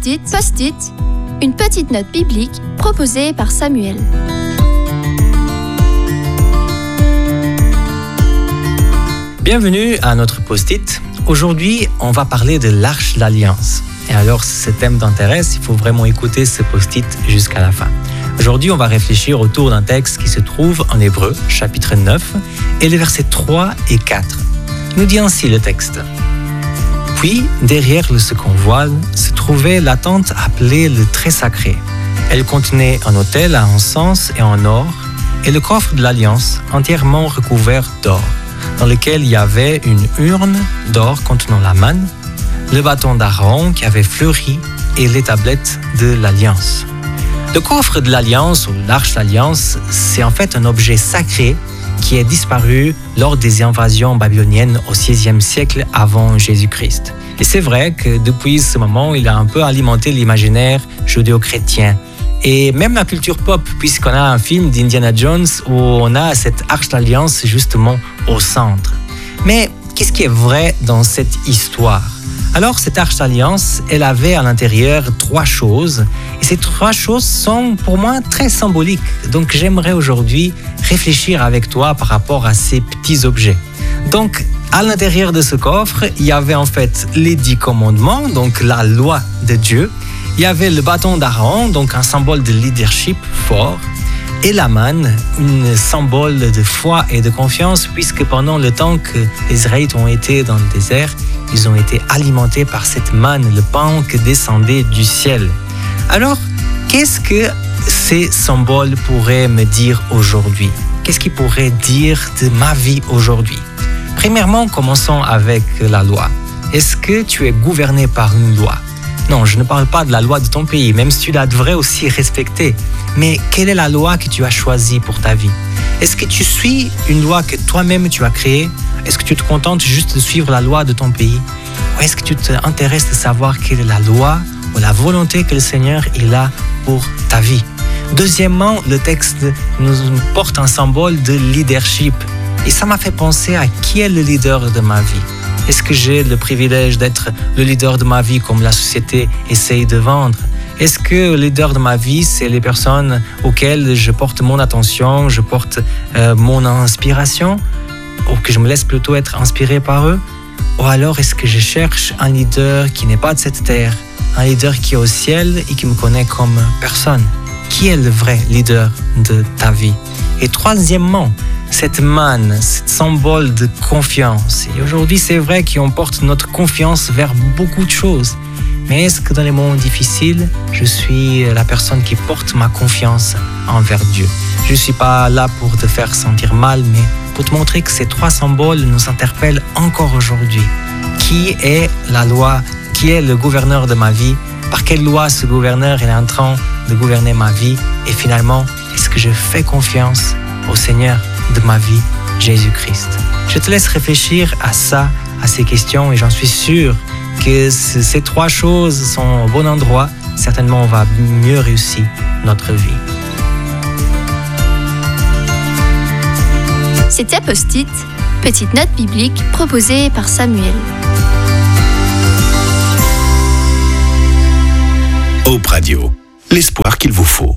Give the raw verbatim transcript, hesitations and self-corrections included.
Post-it, Post-it, une petite note biblique proposée par Samuel. Bienvenue à notre Post-it. Aujourd'hui, on va parler de l'Arche de l'Alliance. Et alors, si ce thème t'intéresse, il faut vraiment écouter ce Post-it jusqu'à la fin. Aujourd'hui, on va réfléchir autour d'un texte qui se trouve en Hébreux, chapitre neuf, et les versets trois et quatre. Il nous dit ainsi le texte. Puis, derrière le second voile, se trouvait la tente appelée le Très Sacré. Elle contenait un autel à encens et en or, et le coffre de l'Alliance entièrement recouvert d'or, dans lequel il y avait une urne d'or contenant la manne, le bâton d'Aaron qui avait fleuri et les tablettes de l'Alliance. Le coffre de l'Alliance ou l'Arche de l'Alliance, c'est en fait un objet sacré qui est disparu lors des invasions babyloniennes au sixième siècle avant Jésus-Christ. Et c'est vrai que depuis ce moment, il a un peu alimenté l'imaginaire judéo-chrétien. Et même la culture pop, puisqu'on a un film d'Indiana Jones où on a cette Arche de l'Alliance justement au centre. Mais qu'est-ce qui est vrai dans cette histoire ? Alors, cette Arche d'Alliance, elle avait à l'intérieur trois choses. Et ces trois choses sont pour moi très symboliques. Donc, j'aimerais aujourd'hui réfléchir avec toi par rapport à ces petits objets. Donc, à l'intérieur de ce coffre, il y avait en fait les dix commandements, donc la loi de Dieu. Il y avait le bâton d'Aaron, donc un symbole de leadership fort. Et la manne, un symbole de foi et de confiance, puisque pendant le temps que les Israélites ont été dans le désert, ils ont été alimentés par cette manne, le pain qui descendait du ciel. Alors, qu'est-ce que ces symboles pourraient me dire aujourd'hui ? Qu'est-ce qu'ils pourraient dire de ma vie aujourd'hui ? Premièrement, commençons avec la loi. Est-ce que tu es gouverné par une loi ? Non, je ne parle pas de la loi de ton pays, même si tu la devrais aussi respecter. Mais quelle est la loi que tu as choisie pour ta vie ? Est-ce que tu suis une loi que toi-même tu as créée ? Est-ce que tu te contentes juste de suivre la loi de ton pays ? Ou est-ce que tu t'intéresses de savoir quelle est la loi ou la volonté que le Seigneur il a pour ta vie ? Deuxièmement, le texte nous porte un symbole de leadership. Et ça m'a fait penser à qui est le leader de ma vie. Est-ce que j'ai le privilège d'être le leader de ma vie comme la société essaye de vendre ? Est-ce que le leader de ma vie, c'est les personnes auxquelles je porte mon attention, je porte euh, mon inspiration, ou que je me laisse plutôt être inspiré par eux ? Ou alors est-ce que je cherche un leader qui n'est pas de cette terre, un leader qui est au ciel et qui me connaît comme personne ? Qui est le vrai leader de ta vie ? Et troisièmement, cette manne, ce symbole de confiance. Et aujourd'hui, c'est vrai qu'on porte notre confiance vers beaucoup de choses. Mais est-ce que dans les moments difficiles, je suis la personne qui porte ma confiance envers Dieu ? Je ne suis pas là pour te faire sentir mal, mais pour te montrer que ces trois symboles nous interpellent encore aujourd'hui. Qui est la loi ? Qui est le gouverneur de ma vie ? Par quelle loi ce gouverneur est en train de gouverner ma vie ? Et finalement, est-ce que je fais confiance au Seigneur de ma vie, Jésus-Christ ? Je te laisse réfléchir à ça, à ces questions, et j'en suis sûr que ces trois choses sont au bon endroit. Certainement, on va mieux réussir notre vie. C'était Post-it, petite note biblique proposée par Samuel. Hope Radio, l'espoir qu'il vous faut.